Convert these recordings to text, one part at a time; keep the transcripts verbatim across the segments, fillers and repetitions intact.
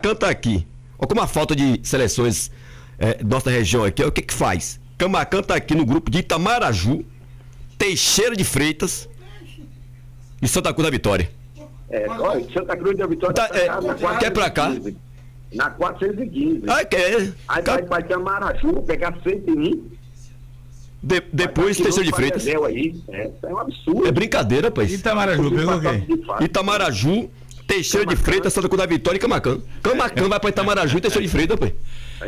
Camacan tá aqui. Olha como a falta de seleções é, nossa região aqui, o que que faz? Camacan tá aqui no grupo de Itamaraju, Teixeira de Freitas e Santa Cruz da Vitória. É, olha, Santa Cruz da Vitória tá, tá é, na quer pra cá? Na quatrocentos e quinze. Ah, quer. Aí vai pra Itamaraju, pegar cento e um. De, depois Teixeira de Freitas. Aí. É, é um absurdo. É brincadeira, pai. Itamaraju, pegou quem? Itamaraju, Teixeira Camacan. de Freitas, Santa Cruz da Vitória e Camacan. Camacan é. vai pra Itamaraju e Teixeira de Freitas, pai.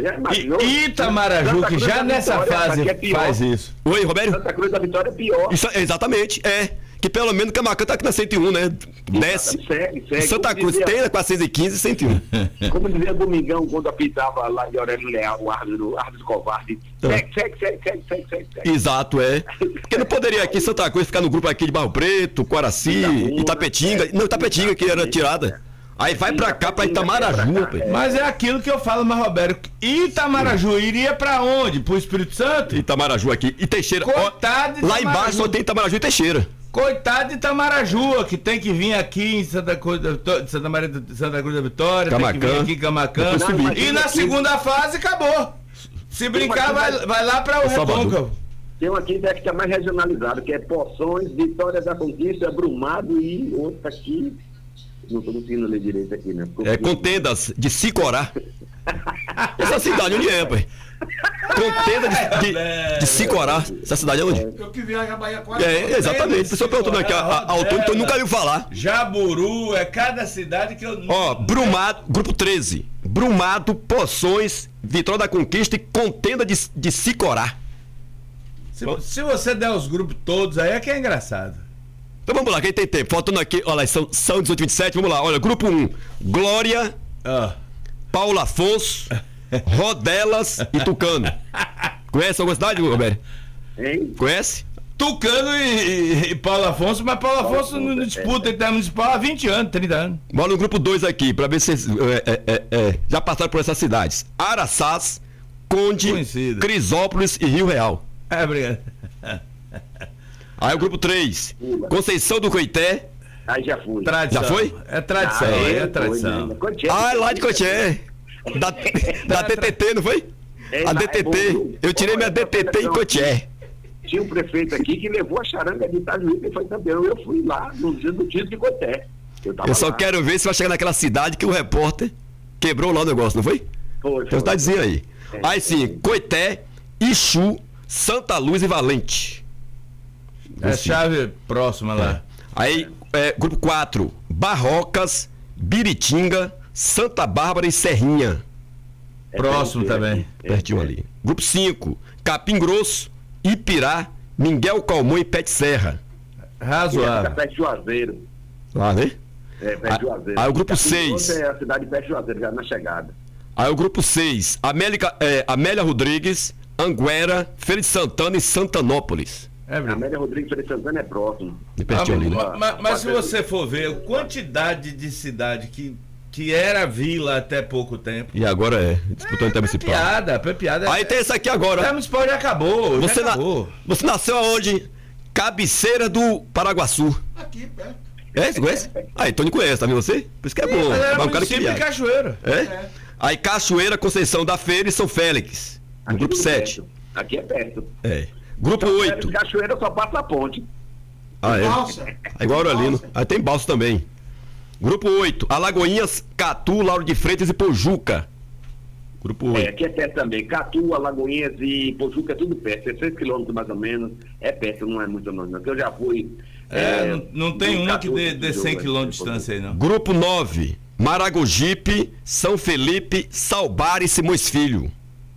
E Itamaraju, que já nessa fase é faz isso. Oi, Roberto? Santa Cruz da Vitória é pior. Isso, exatamente, é. Que pelo menos Camacan tá aqui na cento e um, né? Desce. Segue, segue. Santa Cruz dizia, tem na quatrocentos e quinze e cento e um. Como dizia Domingão quando apitava lá de Aurélio Leal, o árbitro, o árbitro covarde. Segue, segue, segue, segue, segue, segue, segue. Exato, é. Porque não poderia aqui Santa Cruz ficar no grupo aqui de Barro Preto, Coraci, Itaúna, Itapetinga. É, não, Itapetinga que era tirada. Aí vai pra cá, pra Itamaraju, rapaz. É. Mas é aquilo que eu falo, mas Roberto, Itamaraju iria pra onde? Pro Espírito Santo? Itamaraju aqui. E Teixeira. Coitado de Lá embaixo só tem Itamaraju e Teixeira. Coitado de Itamaraju, que tem que vir aqui em Santa Cruz da Vitória, Santa Maria, Santa Cruz da Vitória, Camacan, tem que vir aqui em Camacan. E na segunda fase acabou. Se brincar, vai, vai lá pra o Recôncavo. Tem um aqui que está mais regionalizado, que é Poções, Vitória da Conquista, Brumado e outro aqui. Não estou conseguindo ler direito aqui, né? É Contendas de Sicorá. Essa cidade onde é, pai? Contenda de, de, de Sicorá. Essa cidade é onde? Eu que viajo a Bahia quase. É, exatamente. O pessoal perguntando aqui, a autor, então nunca viu falar. Jaburu, é cada cidade que eu. Ó, Brumado, grupo treze. Brumado, Poções, Vitória da Conquista e Contenda de, de Sicorá. Se, se você der os grupos todos aí, é que é engraçado. Então vamos lá, quem tem tempo? Faltando aqui, olha, são, são dezoito e vinte e sete, vamos lá. Olha, grupo um, Glória, ah. Paulo Afonso, Rodelas e Tucano. Conhece alguma cidade, Roberto? Hein? Conhece? Tucano e, e Paulo Afonso, mas Paulo Afonso Paulo não disputa intermunicipal há vinte anos, trinta anos. Bora no grupo dois aqui, pra ver se vocês é, é, é, já passaram por essas cidades. Araçás, Conde, Conhecido. Crisópolis e Rio Real. É, obrigado. Aí o grupo três, Conceição do Coité. Aí já fui. Tradição. Já foi? É tradição, ah, é, é tradição. Foi, ah, lá de Coité. Da, da D T T, não foi? É, a D T T. É bom, eu tirei minha D T T em Coité. Tinha um prefeito aqui que levou a charanga de Itajuí e foi campeão. Eu fui lá no dia do título de Coité. Eu, eu só lá. quero ver se vai chegar naquela cidade que o repórter quebrou lá o negócio, não foi? Foi. Tem cidadezinha aí. É, aí sim, Coité, Ixu, Santa Luz e Valente. É assim. Chave próxima lá. É. Aí, é, grupo quatro, Barrocas, Biritinga, Santa Bárbara e Serrinha. É próximo perto, também. É, pertinho é. ali. Grupo cinco, Capim Grosso, Ipirá, Miguel Calmon e Pé de Serra. Razoável. Pé de Juazeiro. Lá, né? É, Pé de Juazeiro. Aí o grupo Capim seis. Grosso é a cidade de Pé de Juazeiro, já na chegada. Aí o grupo seis, Amélia, é, Amélia Rodrigues, Anguera, Feira de Santana e Santanópolis. É, a Amélia Rodrigues Feira de Santana é próximo. Ah, ali, né? Mas, mas, mas se você for ver a quantidade de cidade que, que era vila até pouco tempo. E agora é, disputando é, intermunicipal. É piada, é piada. Aí tem esse aqui agora. O intermunicipal já acabou. Você, já acabou. Na, você nasceu aonde? Cabeceira do Paraguaçu. Aqui, perto. É, você conhece? Ah, então não conhece, tá vendo você? Por isso que é bom. Mas era mas município de Cachoeira. É? é? Aí Cachoeira, Conceição da Feira e São Félix. No grupo sete. Aqui é perto. É. Grupo São oito. Félix, Cachoeira só passa a ponte. Ah, é? Balsa. É igual Aurelino. Aí tem Balsa também. Grupo oito. Alagoinhas, Catu, Lauro de Freitas e Pojuca. Grupo oito. É, aqui é perto também. Catu, Alagoinhas e Pojuca é tudo perto. É seis quilômetros mais ou menos. É perto, não é muito longe, não. Porque eu já fui. É, é, não, não tem uma que dê, dê cem quilômetros de distância aí, não. Grupo nove. Maragogipe, São Felipe, Salbar e Simões Filho.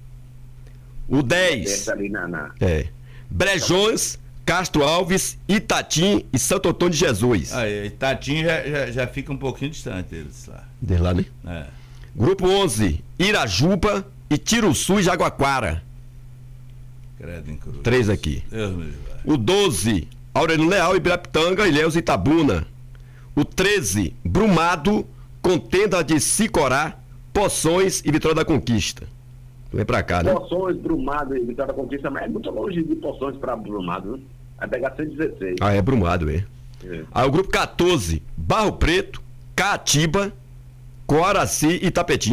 O dez. É ali na, na... É. Brejões, Castro Alves, Itatim e Santo Antônio de Jesus. Aí, Itatim já, já, já fica um pouquinho distante deles lá. De lá, né? É. Grupo onze, Irajuba e Tiruçu e Jaguaquara. Credo em cruz. Três aqui. Deus me livre. O doze, Aurélio Leal, Ibirapitanga, Ilhéus e Itabuna. O treze, Brumado, Contenda de Sicorá, Poções e Vitória da Conquista. Vem pra cá, né? Poções, Brumado e Vitória da Conquista, mas é muito longe de Poções pra Brumado, né? Vai pegar cento e dezesseis. Ah, é Brumado, é. é. Aí o grupo quatorze, Barro Preto, Caatiba, Coaraci e Tapetim.